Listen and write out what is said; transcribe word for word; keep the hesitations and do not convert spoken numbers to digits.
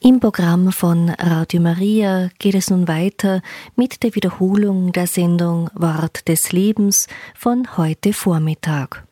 Im Programm von Radio Maria geht es nun weiter mit der Wiederholung der Sendung Wort des Lebens von heute Vormittag.